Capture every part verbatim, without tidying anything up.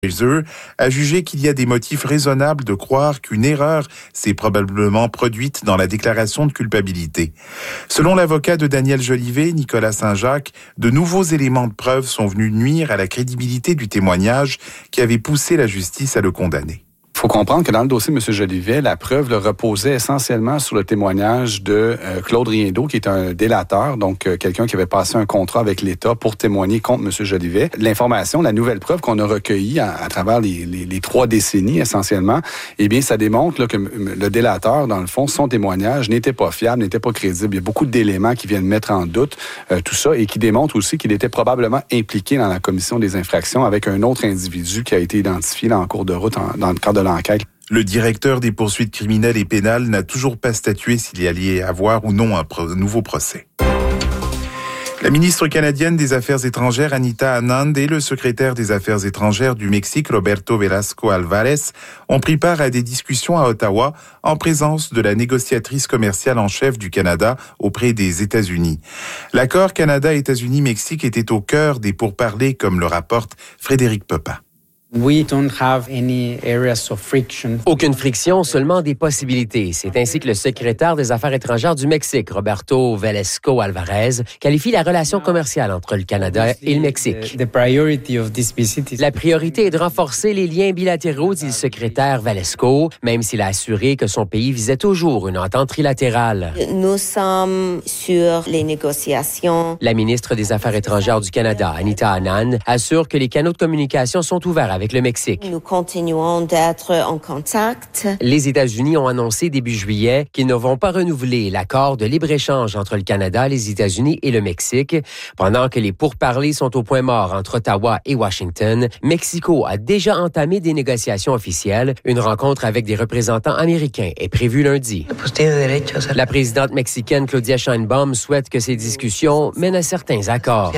a jugé qu'il y a des motifs raisonnables de croire qu'une erreur s'est probablement produite dans la déclaration de culpabilité. Selon l'avocat de Daniel Jolivet, Nicolas Saint-Jacques, de nouveaux éléments de preuve sont venus nuire à la crédibilité du témoignage qui avait poussé la justice à le condamner. Il faut comprendre que dans le dossier de M. Jolivet, la preuve le reposait essentiellement sur le témoignage de euh, Claude Riendeau, qui est un délateur, donc euh, quelqu'un qui avait passé un contrat avec l'État pour témoigner contre M. Jolivet. L'information, la nouvelle preuve qu'on a recueillie à, à travers les, les, les trois décennies essentiellement, eh bien, ça démontre là, que le délateur, dans le fond, son témoignage n'était pas fiable, n'était pas crédible. Il y a beaucoup d'éléments qui viennent mettre en doute euh, tout ça et qui démontrent aussi qu'il était probablement impliqué dans la commission des infractions avec un autre individu qui a été identifié là, en cours de route en, dans le cadre de l'enquête. Le directeur des poursuites criminelles et pénales n'a toujours pas statué s'il y allait avoir ou non un pro- nouveau procès. La ministre canadienne des Affaires étrangères, Anita Anand, et le secrétaire des Affaires étrangères du Mexique, Roberto Velasco Alvarez, ont pris part à des discussions à Ottawa en présence de la négociatrice commerciale en chef du Canada auprès des États-Unis. L'accord Canada-États-Unis-Mexique était au cœur des pourparlers, comme le rapporte Frédéric Pepin. We don't have any areas of friction. Aucune friction, seulement des possibilités. C'est ainsi que le secrétaire des Affaires étrangères du Mexique, Roberto Velasco Alvarez, qualifie la relation commerciale entre le Canada et le Mexique. The priority of this visit is... La priorité est de renforcer les liens bilatéraux, dit le secrétaire Velasco, même s'il a assuré que son pays visait toujours une entente trilatérale. Nous sommes sur les négociations. La ministre des Affaires étrangères du Canada, Anita Anand, assure que les canaux de communication sont ouverts avec avec le Mexique. Nous continuons d'être en contact. Les États-Unis ont annoncé début juillet qu'ils ne vont pas renouveler l'accord de libre-échange entre le Canada, les États-Unis et le Mexique. Pendant que les pourparlers sont au point mort entre Ottawa et Washington, Mexico a déjà entamé des négociations officielles. Une rencontre avec des représentants américains est prévue lundi. La présidente mexicaine Claudia Sheinbaum souhaite que ces discussions mènent à certains accords.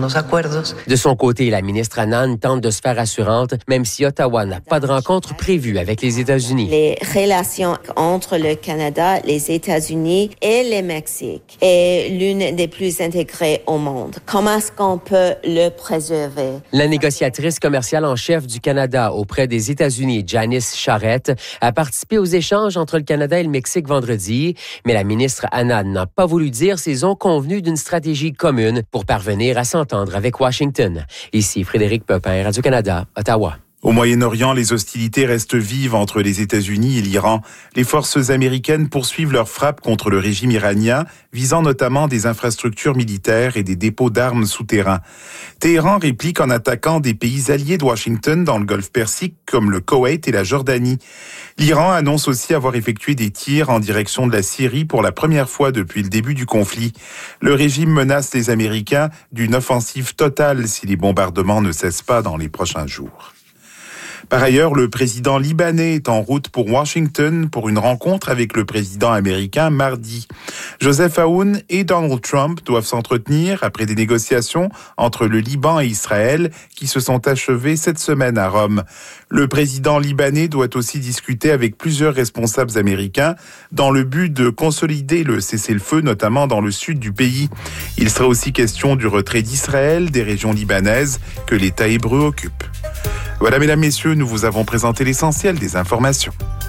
De son côté, la ministre Anand tente de se faire assurante, même si Ottawa n'a pas de rencontre prévue avec les États-Unis. Les relations entre le Canada, les États-Unis et le Mexique est l'une des plus intégrées au monde. Comment est-ce qu'on peut le préserver? La négociatrice commerciale en chef du Canada auprès des États-Unis, Janice Charette, a participé aux échanges entre le Canada et le Mexique vendredi, mais la ministre Anand n'a pas voulu dire s'ils ont convenu d'une stratégie commune pour parvenir à s'entendre avec Washington. Ici Frédéric Pepin, Radio-Canada, Ottawa. Au Moyen-Orient, les hostilités restent vives entre les États-Unis et l'Iran. Les forces américaines poursuivent leurs frappes contre le régime iranien, visant notamment des infrastructures militaires et des dépôts d'armes souterrains. Téhéran réplique en attaquant des pays alliés de Washington dans le Golfe Persique, comme le Koweït et la Jordanie. L'Iran annonce aussi avoir effectué des tirs en direction de la Syrie pour la première fois depuis le début du conflit. Le régime menace les Américains d'une offensive totale si les bombardements ne cessent pas dans les prochains jours. Par ailleurs, le président libanais est en route pour Washington pour une rencontre avec le président américain mardi. Joseph Aoun et Donald Trump doivent s'entretenir après des négociations entre le Liban et Israël qui se sont achevées cette semaine à Rome. Le président libanais doit aussi discuter avec plusieurs responsables américains dans le but de consolider le cessez-le-feu, notamment dans le sud du pays. Il sera aussi question du retrait d'Israël des régions libanaises que l'État hébreu occupe. Voilà, mesdames, messieurs, nous vous avons présenté l'essentiel des informations.